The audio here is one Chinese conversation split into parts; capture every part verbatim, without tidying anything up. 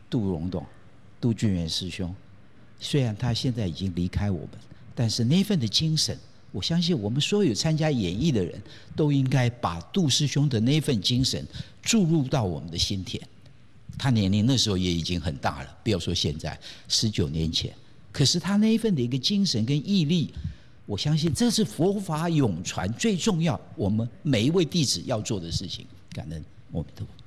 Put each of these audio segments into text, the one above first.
杜荣董、杜俊元师兄，虽然他现在已经离开我们，但是那份的精神，我相信我们所有参加演艺的人都应该把杜师兄的那份精神注入到我们的心田。他年龄那时候也已经很大了，不要说现在，十九年前，可是他那一份的一个精神跟毅力，我相信这是佛法永传最重要，我们每一位弟子要做的事情。感恩阿弥陀佛。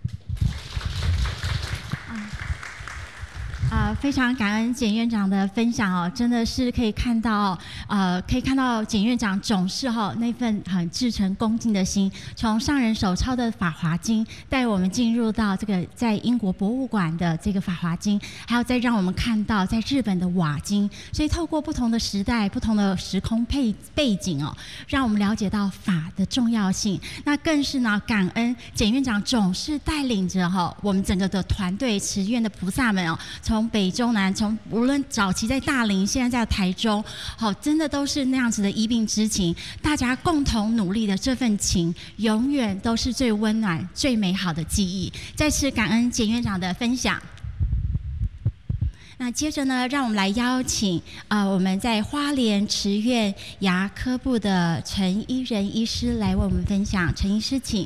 呃，非常感恩简院长的分享哦，真的是可以看到，呃，可以看到简院长总是哈、哦、那份很至诚恭敬的心，从上人手抄的《法华经》带我们进入到这个在英国博物馆的这个《法华经》，还有再让我们看到在日本的瓦经，所以透过不同的时代、不同的时空背背景哦，让我们了解到法的重要性。那更是呢，感恩简院长总是带领着哈、哦、我们整个的团队慈院的菩萨们哦，从北中南，从无论早期在大林，现在在台中，好，真的都是那样子的医病之情，大家共同努力的这份情，永远都是最温暖、最美好的记忆。再次感恩简院长的分享。那接着呢，让我们来邀请啊、呃，我们在花莲慈院牙科部的陈依仁医师来为我们分享。陈医师，请。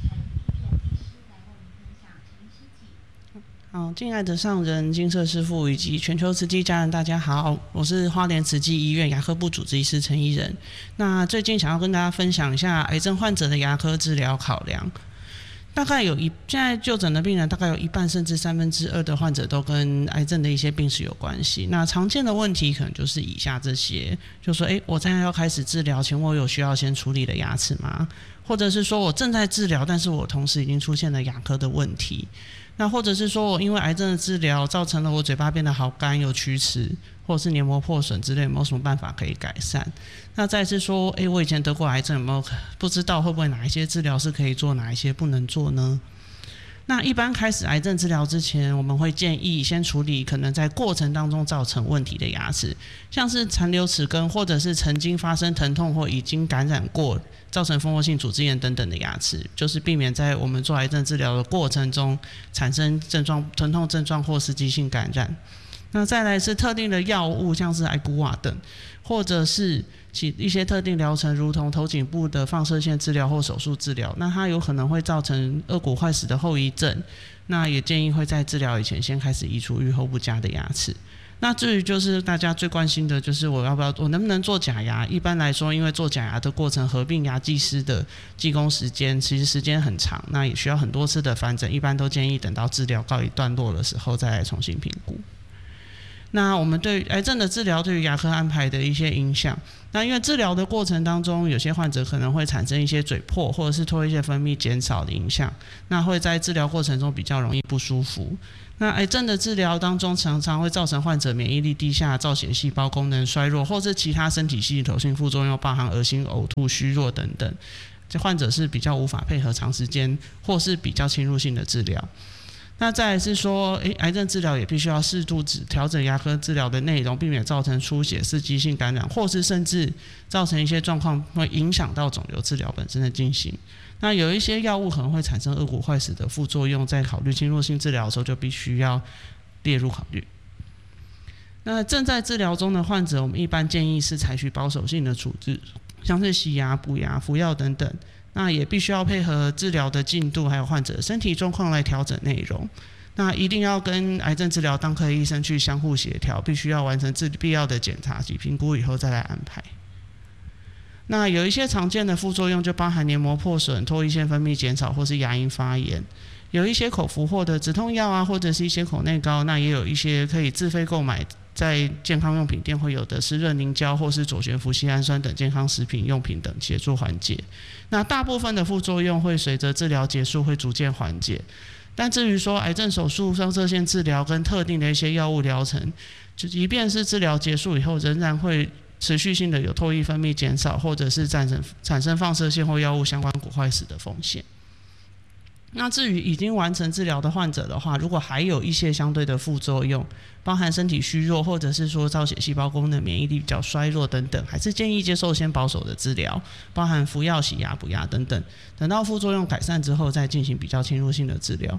好，敬爱的上人、金色师父以及全球慈济家人，大家好，我是花莲慈济医院牙科部主治医师陈依仁。那最近想要跟大家分享一下癌症患者的牙科治疗考量。大概有一现在就诊的病人，大概有一半甚至三分之二的患者都跟癌症的一些病史有关系。那常见的问题可能就是以下这些，就说，哎，我现在要开始治疗前，我有需要先处理的牙齿吗？或者是说我正在治疗，但是我同时已经出现了牙科的问题。那或者是说我因为癌症的治疗造成了我嘴巴变得好干有龋齿，或者是黏膜破损之类，有没有什么办法可以改善？那再是说，哎，我以前得过癌症，有没有不知道会不会哪一些治疗是可以做，哪一些不能做呢？那一般开始癌症治疗之前，我们会建议先处理可能在过程当中造成问题的牙齿，像是残留齿根，或者是曾经发生疼痛或已经感染过造成蜂窝性组织炎等等的牙齿，就是避免在我们做癌症治疗的过程中产生症状、疼痛症状或是急性感染。那再来是特定的药物，像是艾古瓦等，或者是一些特定疗程，如同头颈部的放射线治疗或手术治疗，那它有可能会造成颚骨坏死的后遗症。那也建议会在治疗以前先开始移除预后不佳的牙齿。那至于就是大家最关心的就是我要不要我能不能做假牙？一般来说，因为做假牙的过程合并牙技师的技工时间，其实时间很长，那也需要很多次的翻诊，一般都建议等到治疗告一段落的时候再来重新评估。那我们对癌症的治疗对于牙科安排的一些影响，那因为治疗的过程当中，有些患者可能会产生一些嘴破或者是唾液分泌减少的影响，那会在治疗过程中比较容易不舒服。那癌症的治疗当中，常常会造成患者免疫力低下、造血细胞功能衰弱，或是其他身体系统性副作用，包含恶心、呕吐、虚弱等等。这患者是比较无法配合长时间或是比较侵入性的治疗。那再来是说，诶，癌症治疗也必须要适度调整牙科治疗的内容，避免造成出血、刺激性感染，或是甚至造成一些状况会影响到肿瘤治疗本身的进行。那有一些药物可能会产生颚骨坏死的副作用，在考虑侵入性治疗的时候就必须要列入考虑。那正在治疗中的患者，我们一般建议是采取保守性的处置，像是洗牙、补牙、服药等等。那也必须要配合治疗的进度还有患者的身体状况来调整内容。那一定要跟癌症治疗当科医生去相互协调，必须要完成必要的检查及评估以后再来安排。那有一些常见的副作用就包含黏膜破损、唾液腺分泌减少或是牙龈发炎。有一些口服或的止痛药啊，或者是一些口内膏，那也有一些可以自费购买在健康用品店会有的湿热凝胶或是左旋氟西氨酸等健康食品用品等协助缓解。那大部分的副作用会随着治疗结束会逐渐缓解，但至于说癌症手术、放射线治疗跟特定的一些药物疗程，就即便是治疗结束以后，仍然会持续性的有唾液分泌减少，或者是产生产生放射线或药物相关骨坏死的风险。那至于已经完成治疗的患者的话，如果还有一些相对的副作用，包含身体虚弱，或者是说造血细胞功能、免疫力比较衰弱等等，还是建议接受先保守的治疗，包含服药、洗牙、补牙等等，等到副作用改善之后再进行比较侵入性的治疗。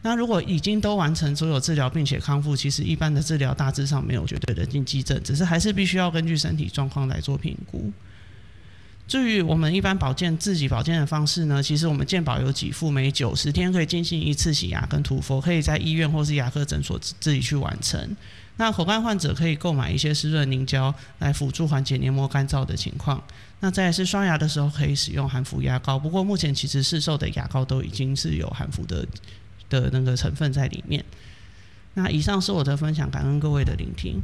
那如果已经都完成所有治疗并且康复，其实一般的治疗大致上没有绝对的禁忌症，只是还是必须要根据身体状况来做评估。至于我们一般保健自己保健的方式呢，其实我们健保有给付，每九十天可以进行一次洗牙跟涂氟，可以在医院或是牙科诊所自己去完成。那口干患者可以购买一些湿润凝胶来辅助缓解黏膜干燥的情况。那再来是刷牙的时候可以使用含氟牙膏，不过目前其实市售的牙膏都已经是有含氟的的那个成分在里面。那以上是我的分享，感恩各位的聆听。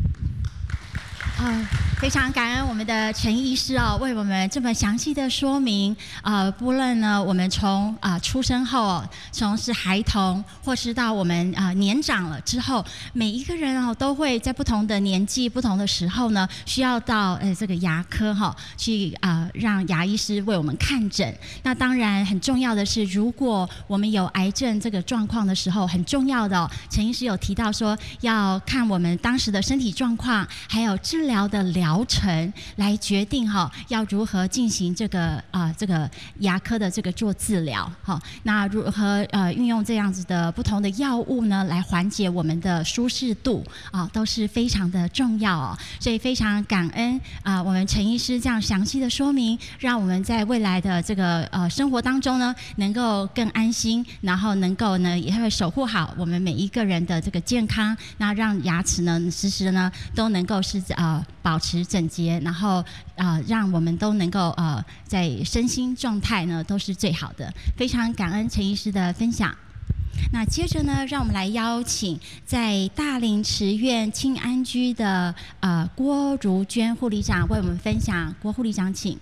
呃，非常感恩我们的陈医师哦，为我们这么详细的说明。呃，不论呢，我们从啊、呃、出生后、哦，从是孩童，或是到我们啊、呃、年长了之后，每一个人哦都会在不同的年纪、不同的时候呢，需要到呃这个牙科哈、哦、去啊、呃、让牙医师为我们看诊。那当然很重要的是，如果我们有癌症这个状况的时候，很重要的、哦，陈医师有提到说要看我们当时的身体状况，还有治疗的疗程来决定哈、哦、要如何进行这个啊、呃、这个牙科的这个做治疗哈、哦。那如何呃运用这样子的不同的药物呢，来缓解我们的舒适度啊、哦，都是非常的重要哦。所以非常感恩啊、呃、我们陈医师这样详细的说明，让我们在未来的这个呃生活当中呢，能够更安心，然后能够呢也会守护好我们每一个人的这个健康，那让牙齿呢时时呢都能够是呃保持整洁，然后呃让我们都能够呃在身心状态呢都是最好的。非常感恩陈医师的分享。那接着呢，让我们来邀请在大林慈院清安居的呃郭如娟护理长为我们分享。郭护理长，请。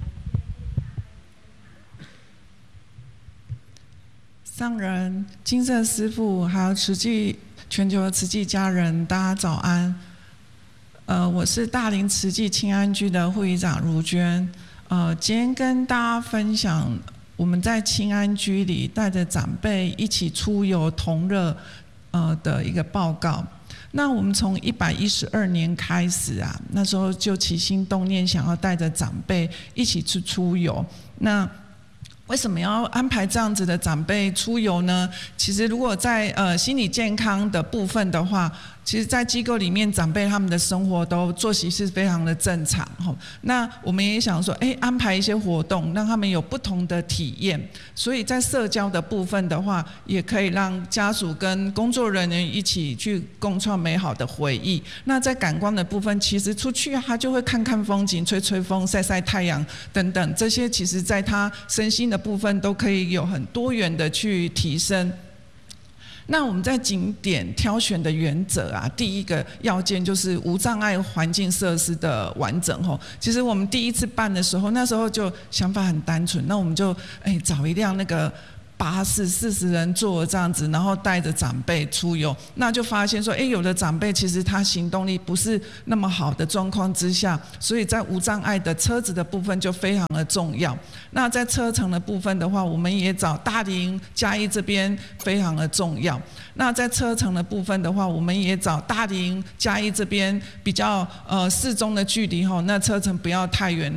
上人、金色师父，还有慈济全球的慈济家人，大家早安。呃，我是大林慈济清安居的护理长如娟。呃，今天跟大家分享我们在清安居里带着长辈一起出游同乐呃的一个报告。那我们从一百一十二年开始啊，那时候就起心动念，想要带着长辈一起去出游。那为什么要安排这样子的长辈出游呢？其实如果在呃心理健康的部分的话，其实在机构里面长辈他们的生活都作息是非常的正常。那我们也想说，哎，安排一些活动让他们有不同的体验，所以在社交的部分的话，也可以让家属跟工作人员一起去共创美好的回忆。那在感官的部分，其实出去他就会看看风景、吹吹风、晒晒太阳等等，这些其实在他身心的部分都可以有很多元的去提升。那我们在景点挑选的原则啊，第一个要件就是无障碍环境设施的完整吼。其实我们第一次办的时候，那时候就想法很单纯，那我们就哎找一辆那个巴士四十人座这样子，然后带着长辈出游，那就发现说，哎，有的长辈其实他行动力不是那么好的状况之下，所以在无障碍的车子的部分就非常的重要。那在车程的部分的话，我们也找大林嘉义这边非常的重要。那在车程的部分的话，我们也找大林嘉义这边比较呃适中的距离吼，那车程不要太远。